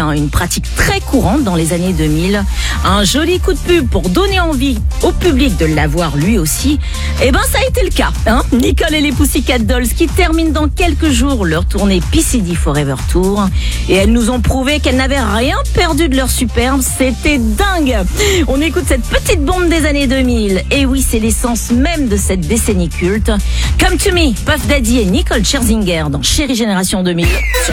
une pratique très courante dans les années 2000. Un joli coup de pub pour donner envie au public de l'avoir lui aussi. Eh ben, ça a été le cas. Nicole et les Pussycat Dolls qui terminent dans quelques jours leur tournée PCD Forever Tour. Et elles nous ont prouvé qu'elles n'avaient rien perdu de leur superbe. C'était dingue. On écoute cette petite bombe des années 2000. Et oui, c'est l'essence même de cette décennie culte. Come to Me, Puff Daddy et Nicole Scherzinger dans Chérie Génération 2000 sur